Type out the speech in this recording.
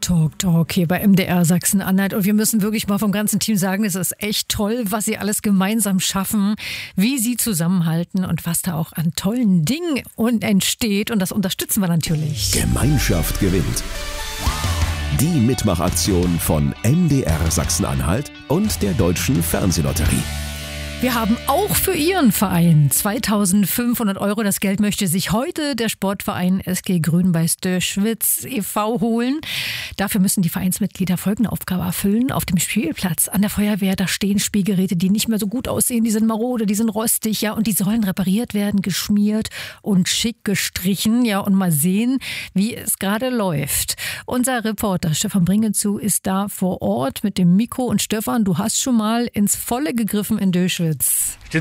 Talk hier bei MDR Sachsen-Anhalt. Und wir müssen wirklich mal vom ganzen Team sagen, es ist echt toll, was sie alles gemeinsam schaffen, wie sie zusammenhalten und was da auch an tollen Dingen entsteht. Und das unterstützen wir natürlich. Gemeinschaft gewinnt. Die Mitmachaktion von MDR Sachsen-Anhalt und der Deutschen Fernsehlotterie. Wir haben auch für Ihren Verein 2.500 €. Das Geld möchte sich heute der Sportverein SG Grün-Weiß Döschwitz e.V. holen. Dafür müssen die Vereinsmitglieder folgende Aufgabe erfüllen. Auf dem Spielplatz an der Feuerwehr, da stehen Spielgeräte, die nicht mehr so gut aussehen. Die sind marode, die sind rostig, ja, und die sollen repariert werden, geschmiert und schick gestrichen. Ja, und mal sehen, wie es gerade läuft. Unser Reporter Stefan Bringezu ist da vor Ort mit dem Mikro. Und Stefan, du hast schon mal ins Volle gegriffen in Döschwitz.